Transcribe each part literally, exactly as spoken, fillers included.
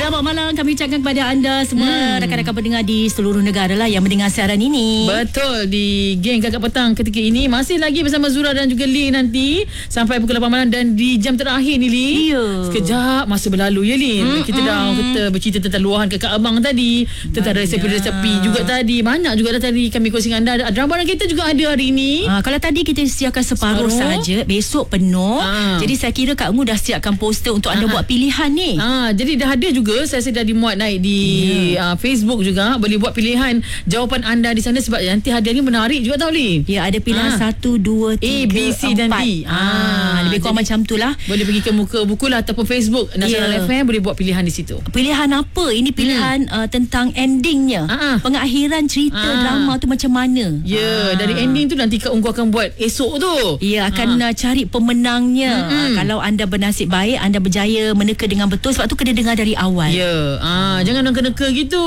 Selamat malam kami ucapkan kepada anda semua hmm. rakan-rakan pendengar di seluruh negara lah yang mendengar siaran ini. Betul, di Geng Kakak Petang ketika ini masih lagi bersama Zura dan juga Lee nanti sampai pukul lapan malam, dan di jam terakhir ni Lee. Ya. Sekejap masa berlalu ya Lee. Hmm, kita dah hmm. kita bercerita tentang luahan Kakak Abang tadi, tentang resepi-resepi juga tadi. Banyak juga dah tadi kami kongsi dengan anda. Drama kita juga ada hari ini. Ha, kalau tadi kita siapkan separuh, separuh saja, besok penuh. Ha. Jadi saya kira Kak Ungu dah siapkan poster untuk anda ha. buat pilihan ni. Ha, jadi dah ada juga, saya sedang dimuat naik di yeah. uh, Facebook juga. Boleh buat pilihan jawapan anda di sana, sebab nanti hadiah ni menarik juga tau Lee. Ya, ada pilihan satu, dua, tiga, A, B, C dan D. Ah, lebih kurang macam tu lah. Boleh pergi ke muka buku lah ataupun Facebook Nasional yeah. F M, boleh buat pilihan di situ. Pilihan apa? Ini pilihan hmm. uh, tentang endingnya. Ah. Pengakhiran cerita ah. drama tu macam mana? Ya, yeah. ah. dari ending tu nanti Kak Unggu akan buat esok tu. Ya, akan ah. uh, cari pemenangnya. Uh, kalau anda bernasib baik, anda berjaya meneka dengan betul, sebab tu kena dengar dari awal. Ya, yeah. ah, jangan neka-neka gitu.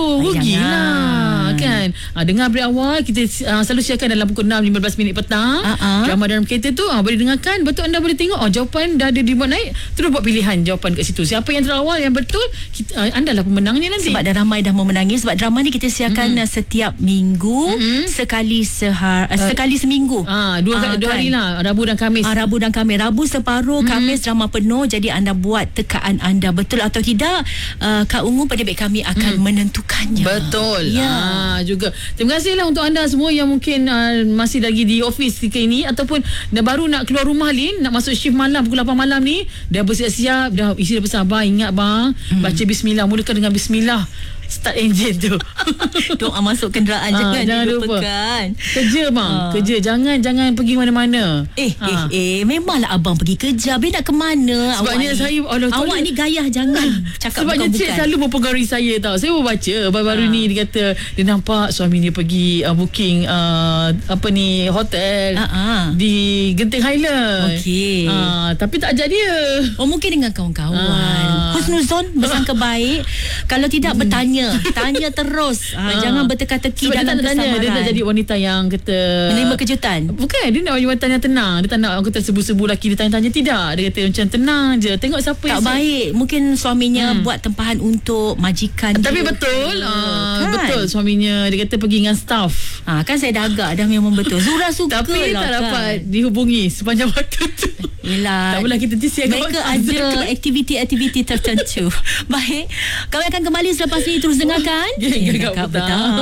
Rugilah kan. Ah, dengar dari awal. Kita uh, selalu siarkan dalam pukul enam lima belas minit petang. Uh-huh. Drama dalam kereta tu ah, boleh dengarkan. Betul, anda boleh tengok oh, jawapan dah ada dibuat naik. Terus buat pilihan jawapan kat situ. Siapa yang terawal yang betul, kita, uh, anda lah pemenangnya nanti. Sebab dah ramai dah memenangi. Sebab drama ni kita siarkan mm-hmm. setiap minggu, mm-hmm. sekali sehar, uh, sekali seminggu. Ah, dua, uh, dua kan? hari lah, Rabu dan Khamis. Ah, Rabu dan Khamis. Rabu separuh, mm-hmm. Khamis drama penuh. Jadi anda buat tekaan anda betul atau tidak. Uh, Kak Ungu pendebat kami akan mm. menentukannya. Betul. Ya. Ah, juga. Terima kasihlah untuk anda semua yang mungkin uh, masih lagi di office ketika ini, ataupun dah baru nak keluar rumah Lin, nak masuk shift malam pukul lapan malam ni, dah bersiap-siap, dah isi dah besar. Bang, ingat bang, mm. baca bismillah, mulakan dengan bismillah. Start engine tu. Doa masuk kenderaan ha, jangan, jangan dilupakan. Kerja bang, ha. kerja. Jangan jangan pergi mana-mana. Eh, ha. eh, eh, memanglah abang pergi kerja. Habis nak ke mana? Sebabnya awak saya Allah, awak ni gayah jangan cakap sebabnya bukan-bukan. Cik selalu mempengaruhi saya tau. Saya baca baru-baru ha. ni dia kata dia nampak suami dia pergi uh, booking uh, apa ni hotel ha, ha. di Genting Highland. Okey. Uh, tapi tak ajak dia. Oh, mungkin dengan kawan-kawan. Ha. Husnuzon, bersangka baik. Kalau tidak hmm. bertanya Tanya terus. ha, Jangan berteka-teki dalam kesamaran. Dia nak jadi wanita yang kata menerima kejutan. Bukan, dia nak wanita yang tenang. Dia tak nak orang kata sebu-sebu lelaki dia tanya-tanya. Tidak, dia kata macam tenang je. Tengok siapa tak yang baik saya... Mungkin suaminya hmm. buat tempahan untuk majikan dia. Tapi betul uh, kan? Betul suaminya. Dia kata pergi dengan staff. ha, Kan saya dah agak dah memang betul. Zura suka tapi lah tak kan? dapat dihubungi sepanjang waktu tu. Yelah, tak boleh kita siap. mereka ada aktiviti-aktiviti tertentu. Baik, kami akan kembali selepas ini. Terus dengarkan Geng Kakak Petang.